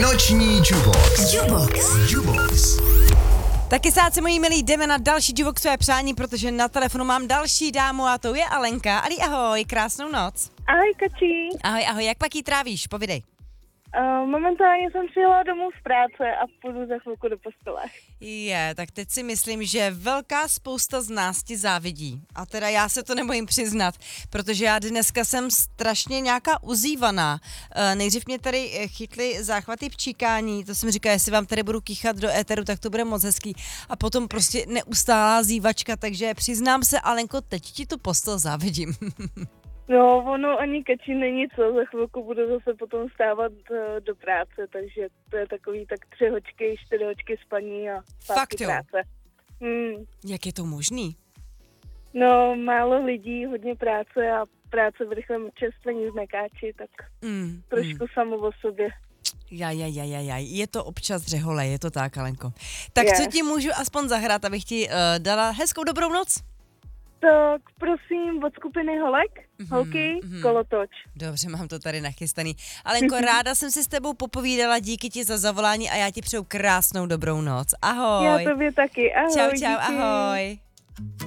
Noční Jubox. Jubox. Taky sáci moji milí, jdeme na další Juboxové přání, protože na telefonu mám další dámu a to je Alenka. Ali, ahoj, krásnou noc. Ahoj, Kačí. Ahoj, jak pak jí trávíš, povidej. Momentálně jsem přijela domů z práce a půjdu za chvilku do postele. Tak teď si myslím, že velká spousta z nás ti závidí. A teda já se to nebojím přiznat, protože já dneska jsem strašně nějaká uzývaná. Nejdřív mě tady chytly záchvaty pčíkání, to jsem říkala, jestli vám tady budu kýchat do éteru, tak to bude moc hezký. A potom prostě neustálá zývačka, takže přiznám se, Alenko, teď ti tu postel závidím. No, ono ani Kačí není co, za chvilku budu zase potom stávat do práce, takže to je takový tak 3 hoďky, 4 hoďky spaní a zpátky práce. Jak je to možný? No, málo lidí, hodně práce a práce v rychlém čerstvení z Mekáči, tak trošku samo o sobě. Je to občas řehole, je to tak, Alenko. Tak co ti můžu aspoň zahrát, abych ti dala hezkou dobrou noc? Tak prosím od skupiny Holky, Kolotoč. Dobře, mám to tady nachystaný. Alenko, ráda jsem si s tebou popovídala, díky ti za zavolání a já ti přeju krásnou dobrou noc. Ahoj. Já tobě taky, ahoj. Čau, díky. ahoj.